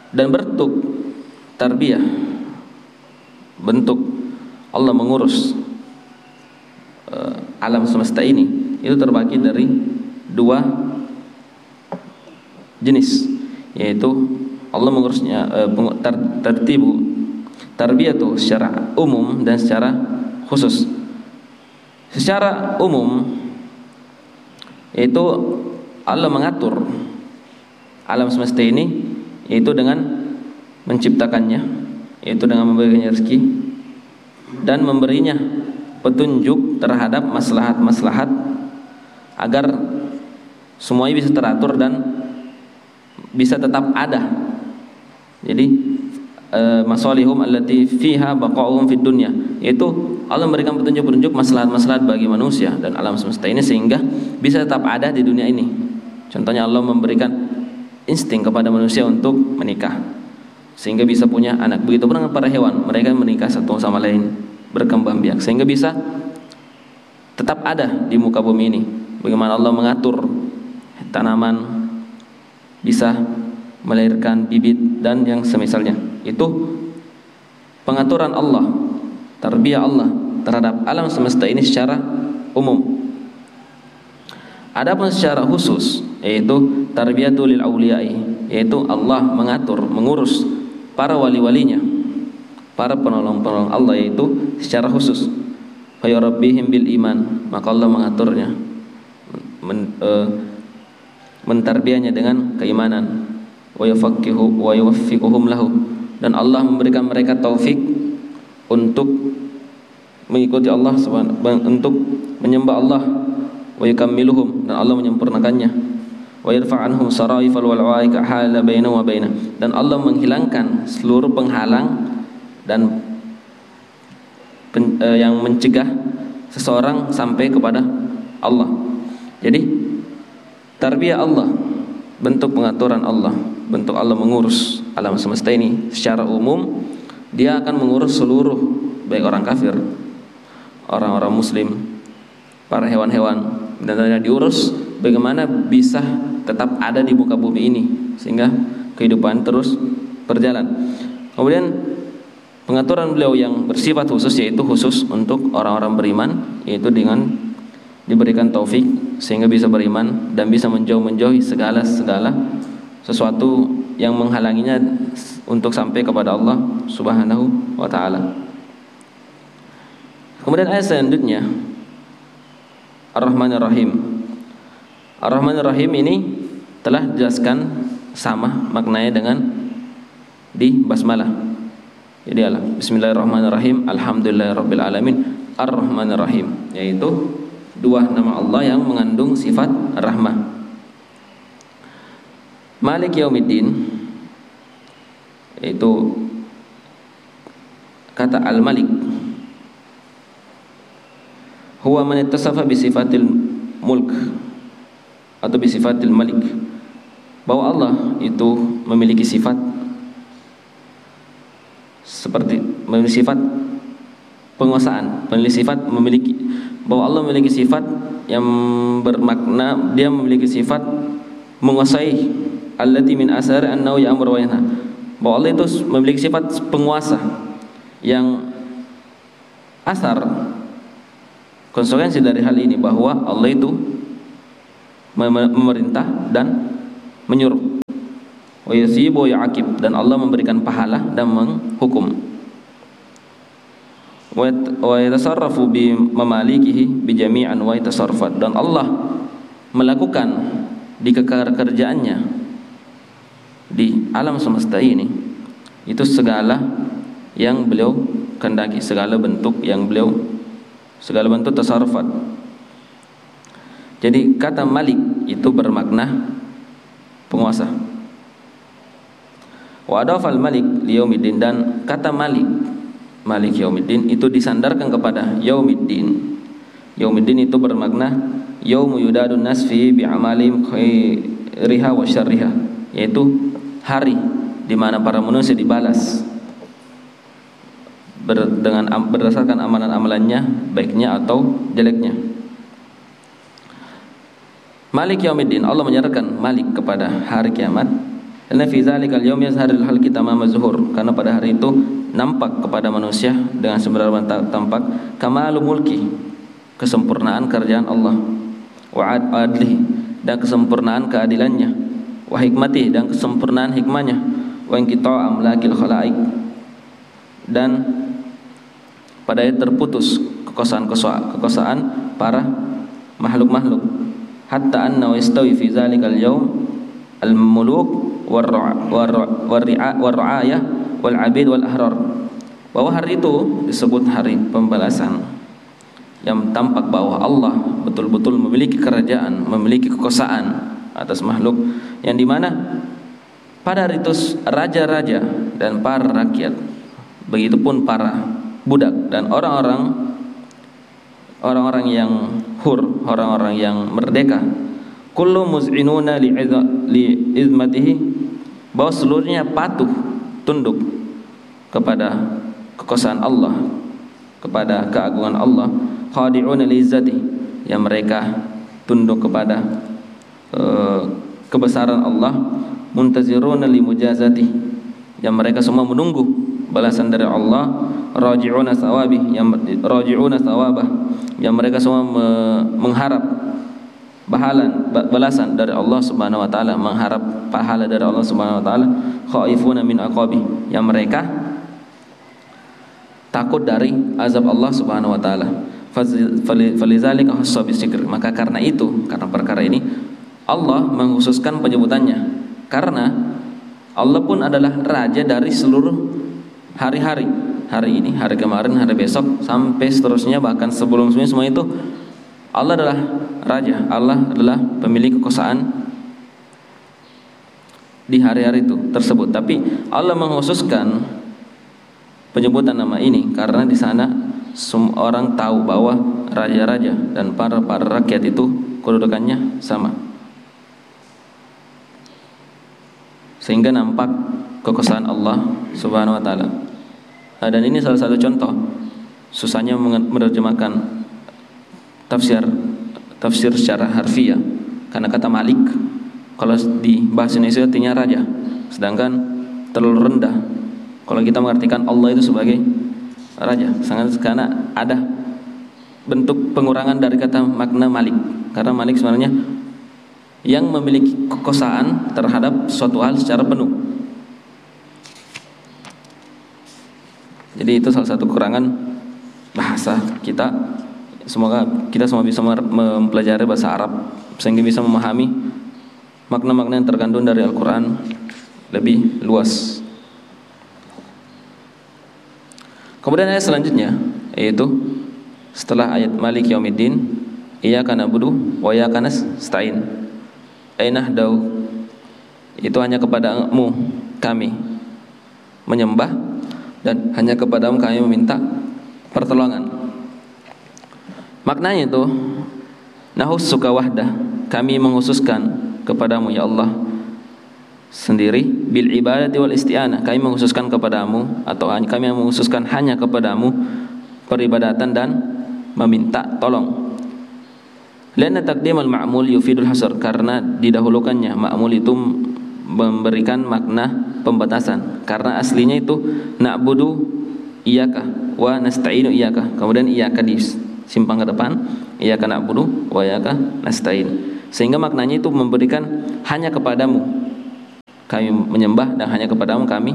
Dan bentuk tarbiyah, bentuk Allah mengurus alam semesta ini itu terbagi dari dua jenis, yaitu Allah mengurusnya tertibu tarbiyatu secara umum dan secara khusus. Secara umum yaitu Allah mengatur alam semesta ini, yaitu dengan menciptakannya, yaitu dengan memberikannya rezeki dan memberinya petunjuk terhadap maslahat-maslahat agar semuanya bisa teratur dan bisa tetap ada. Jadi masalihum allati fiha baqa'uhum fid dunya, yaitu Allah memberikan petunjuk-petunjuk maslahat-maslahat bagi manusia dan alam semesta ini sehingga bisa tetap ada di dunia ini. Contohnya Allah memberikan insting kepada manusia untuk menikah sehingga bisa punya anak. Begitupun dengan para hewan, mereka menikah satu sama lain, berkembang biak sehingga bisa tetap ada di muka bumi ini. Bagaimana Allah mengatur tanaman bisa melahirkan bibit dan yang semisalnya. Itu pengaturan Allah, tarbiyah Allah terhadap alam semesta ini secara umum. Adapun secara khusus yaitu tarbiyatul lil auliyai, yaitu Allah mengatur, mengurus para wali-walinya, para penolong-penolong Allah, yaitu secara khusus. Fa yurabbihim bil iman, maka Allah mengaturnya, mentarbiyahnya dengan keimanan. Wa yuwaffiquhum lahu, dan Allah memberikan mereka taufik untuk mengikuti Allah untuk menyembah Allah. Wa yukammiluhum, dan Allah menyempurnakannya. Wa yarfa'anhum saraifal wal awaika hala bainahu wa bainah, dan Allah menghilangkan seluruh penghalang dan yang mencegah seseorang sampai kepada Allah. Jadi tarbiyah Allah, bentuk pengaturan Allah, bentuk Allah mengurus alam semesta ini secara umum. Dia akan mengurus seluruh, baik orang kafir, orang-orang muslim, para hewan-hewan, dan diurus bagaimana bisa tetap ada di muka bumi ini sehingga kehidupan terus berjalan. Kemudian pengaturan beliau yang bersifat khusus, yaitu khusus untuk orang-orang beriman, yaitu dengan diberikan taufik sehingga bisa beriman dan bisa menjauhi segala sesuatu yang menghalanginya untuk sampai kepada Allah Subhanahu wa taala. Kemudian ayat selanjutnya Ar-Rahmanir Rahim. Ar-Rahmanir Rahim ini telah dijelaskan sama maknanya dengan di basmalah. Jadi Bismillahirrahmanirrahim, Alhamdulillahirabbil alamin, Ar-Rahmanir Rahim, yaitu dua nama Allah yang mengandung sifat rahmah. Malik Yaumiddin, yaitu kata Al-Malik, huwa man ittasafa bi sifatil mulk atau bi sifatil malik, bahwa Allah itu memiliki sifat seperti memiliki sifat penguasaan, memiliki sifat memiliki, bahwa Allah memiliki sifat yang bermakna dia memiliki sifat menguasai, allati min asar annahu ya'muru wa yanha, bahwa Allah itu memiliki sifat penguasa yang asar, konsekuensi dari hal ini bahwa Allah itu memerintah dan menyuruh, wa yusibu wa yu'aqib, dan Allah memberikan pahala dan menghukum, wa yatasarrafu bi mamalikihi bi jami'an wa yatasarrafat, dan Allah melakukan di kerjaannya di alam semesta ini itu segala yang beliau kehendaki, segala bentuk tasarrufat. Jadi kata Malik itu bermakna penguasa. Wa adafal Malik liyaumiddin, dan kata Malik Yaumiddin itu disandarkan kepada Yaumiddin. Yaumiddin itu bermakna yaumu yudadun nas fi bi'amalim khairiha wa syarriha, yaitu hari di mana para manusia dibalas berdasarkan amalan-amalannya, baiknya atau jeleknya. Malik Yaumiddin, Allah menyerahkan Malik kepada hari kiamat, Inna fi dzalikal yaum yazharul halqi tamama zuhur, karena pada hari itu nampak kepada manusia dengan sebenarnya tampak kamalul mulki, kesempurnaan kerajaan Allah, wa adlihi, dan kesempurnaan keadilannya, wa hikmatihi, dan kesempurnaan hikmahnya, wa inqita' amlakil khalaiq, dan pada itu terputus kekuasaan para makhluk-makhluk, hatta anna yastawi fi dzalikal yaum al-muluk war-ra'ayah wal-'abid wal-ahrar, bahwa hari itu disebut hari pembalasan, yang tampak bahwa Allah betul-betul memiliki kerajaan, memiliki kekuasaan atas makhluk, yang dimana pada hari itu raja-raja dan para rakyat, begitupun para budak dan orang-orang yang hur, orang-orang yang merdeka, kullu muz'inuna li'izmatihi, bahwa seluruhnya patuh tunduk kepada kekuasaan Allah, kepada keagungan Allah, khadi'una li'izzati, yang mereka tunduk kepada kebesaran Allah, muntaziruna limujazati, yang mereka semua menunggu balasan dari Allah, raji'una thawabih, yang mereka semua mengharap balasan dari Allah Subhanahu wa taala, mengharap pahala dari Allah Subhanahu wa taala, khaifuna min aqabi, yang mereka takut dari azab Allah Subhanahu wa taala. Falizalika khassa bisikr, maka karena itu, karena perkara ini Allah mengkhususkan penyebutannya, karena Allah pun adalah raja dari seluruh hari-hari, hari ini, hari kemarin, hari besok, sampai seterusnya, bahkan sebelum-sebelumnya, semua itu Allah adalah raja, Allah adalah pemilik kekuasaan di hari-hari itu tersebut. Tapi Allah mengkhususkan penyebutan nama ini karena di sana semua orang tahu bahwa raja-raja dan para rakyat itu kedudukannya sama, sehingga nampak kekuasaan Allah Subhanahu wa taala. Dan ini salah satu contoh susahnya menerjemahkan tafsir secara harfiah, karena kata Malik kalau di bahasa Indonesia artinya raja, sedangkan terlalu rendah kalau kita mengartikan Allah itu sebagai raja, sangat, karena ada bentuk pengurangan dari kata makna Malik, karena Malik sebenarnya yang memiliki kekuasaan terhadap suatu hal secara penuh. Jadi itu salah satu kekurangan bahasa kita. Semoga kita semua bisa mempelajari bahasa Arab sehingga bisa memahami makna-makna yang terkandung dari Al-Quran lebih luas. Kemudian ayat selanjutnya, yaitu setelah ayat Malik Yaumiddin, iyyaka na'budu wa iyyaka nasta'in, nahdau, itu hanya kepadamu kami menyembah dan hanya kepadamu kami meminta pertolongan. Maknanya itu nahussuka wahdah, kami menghususkan kepadamu ya Allah sendiri, bil ibadati wal isti'anah, kami menghususkan kepadamu, atau kami menghususkan hanya kepadamu peribadatan dan meminta tolong. Lana taqdimal ma'mul yufidul hasr, karena didahulukannya ma'mul itu memberikan makna pembatasan, karena aslinya itu na'budu iyyaka wa nasta'inu iyyaka, kemudian iyyaka simpang ke depan, iyyaka na'budu wa iyyaka nasta'in, sehingga maknanya itu memberikan hanya kepadamu kami menyembah dan hanya kepadamu kami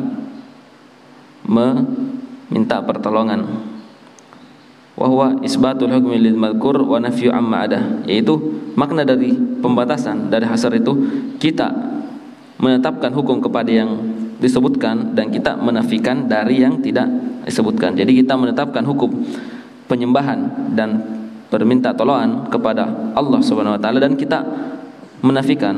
meminta pertolongan. Wa huwa isbatul hukmi lil madhkur wa nafyu amma ada, yaitu makna dari pembatasan dari hasar itu kita menetapkan hukum kepada yang disebutkan dan kita menafikan dari yang tidak disebutkan. Jadi kita menetapkan hukum penyembahan dan berminta tolongan kepada Allah Subhanahu wa taala, dan kita menafikan,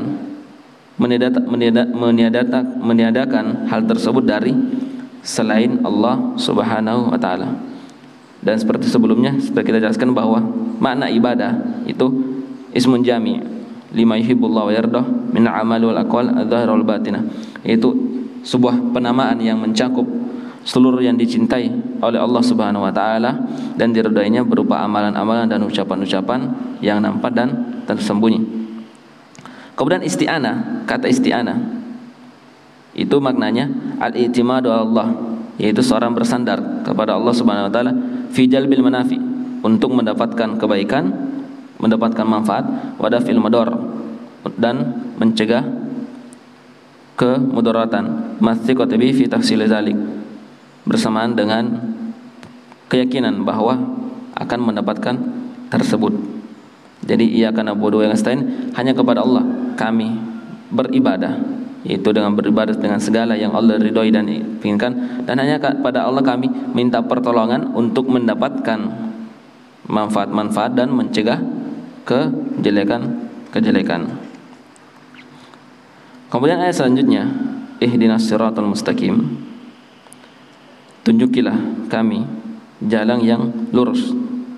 meniadakan hal tersebut dari selain Allah Subhanahu wa taala. Dan seperti sebelumnya seperti kita jelaskan bahwa makna ibadah itu ismun jami' lima yuhibbullahu wa yardah min amal wal aqwal adh-dhahir wal batinah, yaitu sebuah penamaan yang mencakup seluruh yang dicintai oleh Allah Subhanahu wa taala dan diridainya berupa amalan-amalan dan ucapan-ucapan yang nampak dan tersembunyi. Kemudian isti'anah, kata isti'anah Itu maknanya al-i'timadu 'ala Allah, yaitu seorang bersandar kepada Allah Subhanahu wa taala fi jalbil manafi, untuk mendapatkan kebaikan, mendapatkan manfaat, wa daf'il madar, dan mencegah kemudaratan, mathiqat bi fi tahsil zalik, bersamaan dengan keyakinan bahwa akan mendapatkan tersebut. Jadi iyyaka na'budu wa iyyaka nasta'in, hanya kepada Allah kami beribadah, yaitu dengan beribadah dengan segala yang Allah ridhoi dan inginkan, dan hanya kepada Allah kami minta pertolongan untuk mendapatkan manfaat-manfaat dan mencegah kejelekan-kejelekan. Kemudian ayat selanjutnya, ihdinas siratal mustaqim, tunjukilah kami jalan yang lurus.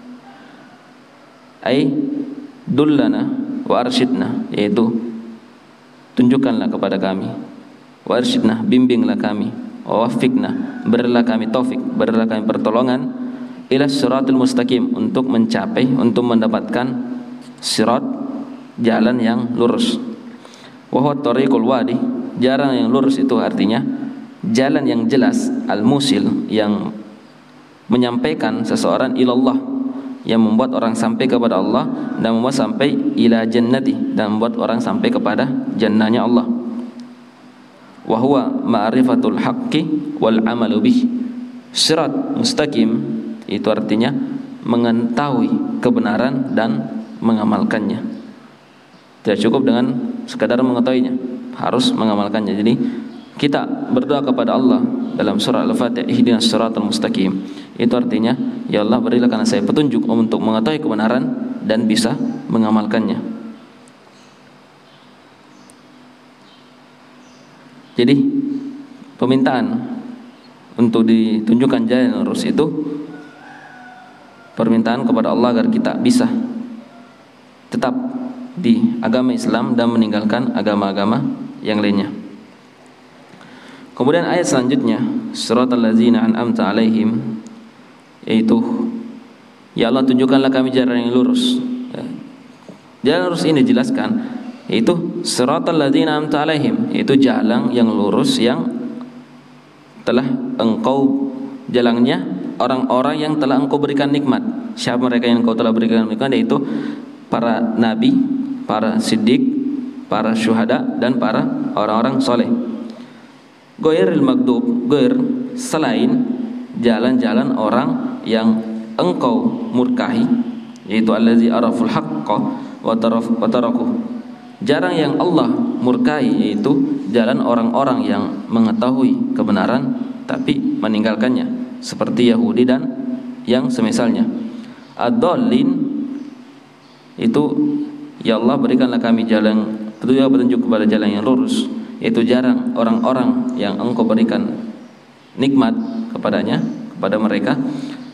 Ai dullana wa arsyidna, yaitu tunjukkanlah kepada kami, wa arsyidna, bimbinglah kami, wa waffiqna, berilah kami taufik, berilah kami pertolongan, ila siratal mustaqim, untuk mencapai, untuk mendapatkan sirat, jalan yang lurus. Wa huwa tariqul wadi, jalan yang lurus itu artinya jalan yang jelas, al-musil, yang menyampaikan seseorang ilallah, yang membuat orang sampai kepada Allah, dan membuat sampai ila jannati, dan membuat orang sampai kepada jannahnya Allah. Wa huwa ma'rifatul haqqi wal amalu bih. Sirat mustaqim itu artinya mengetahui kebenaran dan mengamalkannya. Tidak cukup dengan sekadar mengetahuinya, harus mengamalkannya. Jadi kita berdoa kepada Allah dalam surah Al-Fatihah, ihdinas siratal mustaqim, itu artinya, ya Allah, berilah karena saya petunjuk untuk mengetahui kebenaran dan bisa mengamalkannya. Jadi permintaan untuk ditunjukkan jalan yang lurus itu permintaan kepada Allah agar kita bisa tetap di agama Islam dan meninggalkan agama-agama yang lainnya. Kemudian ayat selanjutnya, siratal ladzina an'amta 'alaihim, yaitu ya Allah, tunjukkanlah kami jalan yang lurus. Jalan lurus ini dijelaskan, yaitu siratal ladzina an'amta 'alaihim, yaitu jalan yang lurus yang telah engkau jalannya orang-orang yang telah engkau berikan nikmat. Siapa mereka yang engkau telah berikan nikmat? Yaitu para nabi, para siddiq, para syuhada, dan para orang-orang soleh. Ghairil maghdub, ghair, selain jalan-jalan orang yang engkau murkahi, yaitu allazi araful haqqa wa tarakuh. Jalan yang Allah murkai, yaitu jalan orang-orang yang mengetahui kebenaran tapi meninggalkannya, seperti Yahudi dan yang semisalnya. Ad-dallin, itu ya Allah, berikanlah kami jalan petunjuk kepada jalan yang lurus, yaitu jarang orang-orang yang engkau berikan nikmat kepadanya, kepada mereka.